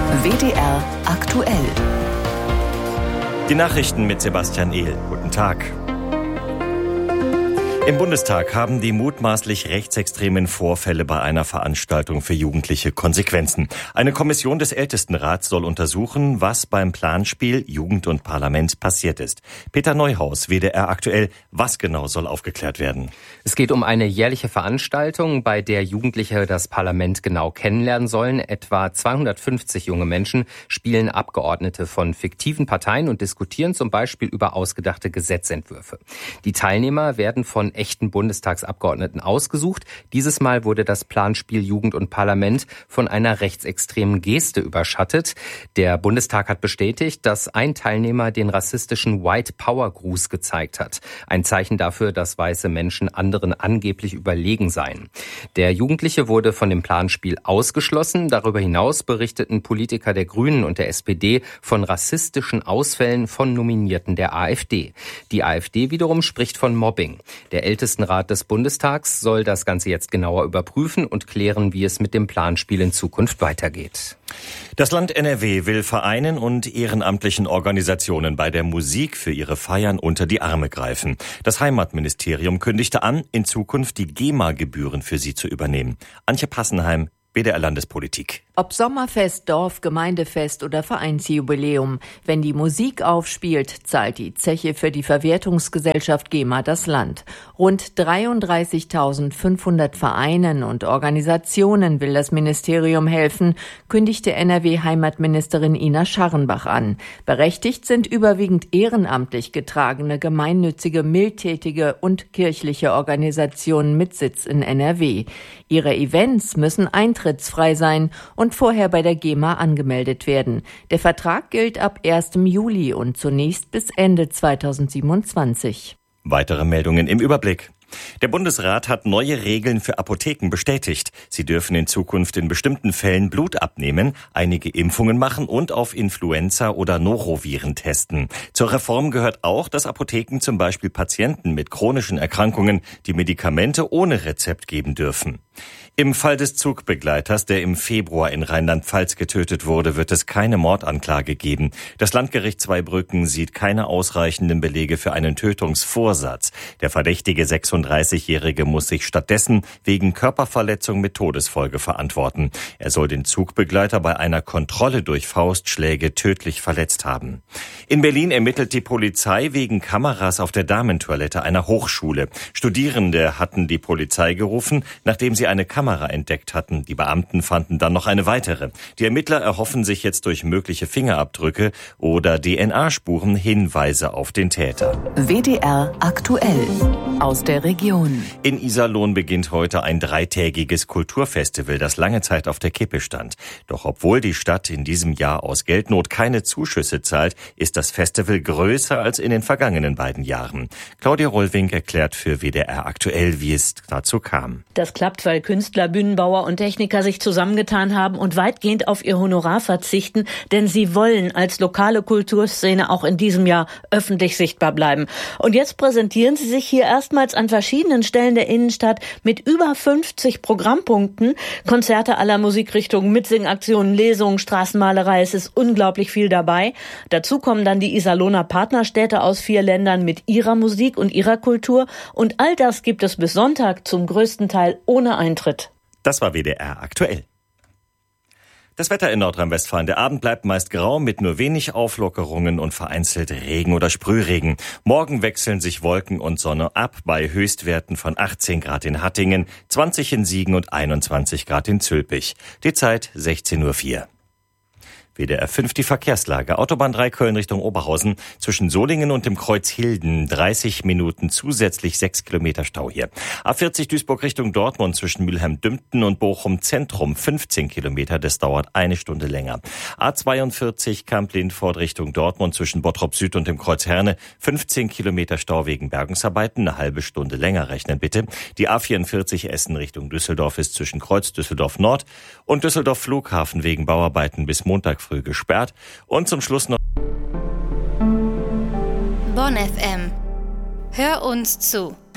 WDR aktuell. Die Nachrichten mit Sebastian Ehl. Guten Tag. Im Bundestag haben die mutmaßlich rechtsextremen Vorfälle bei einer Veranstaltung für Jugendliche Konsequenzen. Eine Kommission des Ältestenrats soll untersuchen, was beim Planspiel Jugend und Parlament passiert ist. Peter Neuhaus, WDR aktuell. Was genau soll aufgeklärt werden? Es geht um eine jährliche Veranstaltung, bei der Jugendliche das Parlament genau kennenlernen sollen. Etwa 250 junge Menschen spielen Abgeordnete von fiktiven Parteien und diskutieren zum Beispiel über ausgedachte Gesetzentwürfe. Die Teilnehmer werden von echten Bundestagsabgeordneten ausgesucht. Dieses Mal wurde das Planspiel Jugend und Parlament von einer rechtsextremen Geste überschattet. Der Bundestag hat bestätigt, dass ein Teilnehmer den rassistischen White Power Gruß gezeigt hat. Ein Zeichen dafür, dass weiße Menschen anderen angeblich überlegen seien. Der Jugendliche wurde von dem Planspiel ausgeschlossen. Darüber hinaus berichteten Politiker der Grünen und der SPD von rassistischen Ausfällen von Nominierten der AfD. Die AfD wiederum spricht von Mobbing. Der Ältestenrat des Bundestags soll das Ganze jetzt genauer überprüfen und klären, wie es mit dem Planspiel in Zukunft weitergeht. Das Land NRW will Vereinen und ehrenamtlichen Organisationen bei der Musik für ihre Feiern unter die Arme greifen. Das Heimatministerium kündigte an, in Zukunft die GEMA-Gebühren für sie zu übernehmen. Antje Passenheim, WDR Landespolitik. Ob Sommerfest, Dorf, Gemeindefest oder Vereinsjubiläum, wenn die Musik aufspielt, zahlt die Zeche für die Verwertungsgesellschaft GEMA das Land. Rund 33.500 Vereinen und Organisationen will das Ministerium helfen, kündigte NRW-Heimatministerin Ina Scharrenbach an. Berechtigt sind überwiegend ehrenamtlich getragene, gemeinnützige, mildtätige und kirchliche Organisationen mit Sitz in NRW. Ihre Events müssen eintrittsfrei sein und vorher bei der GEMA angemeldet werden. Der Vertrag gilt ab 1. Juli und zunächst bis Ende 2027. Weitere Meldungen im Überblick. Der Bundesrat hat neue Regeln für Apotheken bestätigt. Sie dürfen in Zukunft in bestimmten Fällen Blut abnehmen, einige Impfungen machen und auf Influenza oder Noroviren testen. Zur Reform gehört auch, dass Apotheken zum Beispiel Patienten mit chronischen Erkrankungen die Medikamente ohne Rezept geben dürfen. Im Fall des Zugbegleiters, der im Februar in Rheinland-Pfalz getötet wurde, wird es keine Mordanklage geben. Das Landgericht Zweibrücken sieht keine ausreichenden Belege für einen Tötungsvorsatz. Der verdächtige 36-Jährige muss sich stattdessen wegen Körperverletzung mit Todesfolge verantworten. Er soll den Zugbegleiter bei einer Kontrolle durch Faustschläge tödlich verletzt haben. In Berlin ermittelt die Polizei wegen Kameras auf der Damentoilette einer Hochschule. Studierende hatten die Polizei gerufen, nachdem sie eine Kamera entdeckt hatten. Die Beamten fanden dann noch eine weitere. Die Ermittler erhoffen sich jetzt durch mögliche Fingerabdrücke oder DNA-Spuren Hinweise auf den Täter. WDR aktuell aus der Region. In Iserlohn beginnt heute ein 3-tägiges Kulturfestival, das lange Zeit auf der Kippe stand. Doch obwohl die Stadt in diesem Jahr aus Geldnot keine Zuschüsse zahlt, ist das Festival größer als in den vergangenen beiden Jahren. Claudia Rollwink erklärt für WDR aktuell, wie es dazu kam. Das klappt, weil Künstler, Bühnenbauer und Techniker sich zusammengetan haben und weitgehend auf ihr Honorar verzichten, denn sie wollen als lokale Kulturszene auch in diesem Jahr öffentlich sichtbar bleiben. Und jetzt präsentieren sie sich hier erstmals an verschiedenen Stellen der Innenstadt mit über 50 Programmpunkten, Konzerte aller Musikrichtungen, Mitsingaktionen, Lesungen, Straßenmalerei, es ist unglaublich viel dabei. Dazu kommen dann die Iserlohner Partnerstädte aus 4 Ländern mit ihrer Musik und ihrer Kultur und all das gibt es bis Sonntag zum größten Teil ohne Eintritt. Das war WDR aktuell. Das Wetter in Nordrhein-Westfalen. Der Abend bleibt meist grau mit nur wenig Auflockerungen und vereinzelt Regen oder Sprühregen. Morgen wechseln sich Wolken und Sonne ab bei Höchstwerten von 18 Grad in Hattingen, 20 in Siegen und 21 Grad in Zülpich. Die Zeit 16:04 Uhr. WDR 5 die Verkehrslage. Autobahn 3 Köln Richtung Oberhausen. Zwischen Solingen und dem Kreuz Hilden 30 Minuten zusätzlich 6 Kilometer Stau hier. A40 Duisburg Richtung Dortmund zwischen Mülheim-Dümpten und Bochum Zentrum 15 Kilometer. Das dauert eine Stunde länger. A42 Kamp-Lindfort Richtung Dortmund zwischen Bottrop Süd und dem Kreuz Herne 15 Kilometer Stau wegen Bergungsarbeiten. Eine halbe Stunde länger rechnen bitte. Die A44 Essen Richtung Düsseldorf ist zwischen Kreuz Düsseldorf Nord und Düsseldorf Flughafen wegen Bauarbeiten bis Montag früh gesperrt. Und zum Schluss noch Bonn FM. Hör uns zu.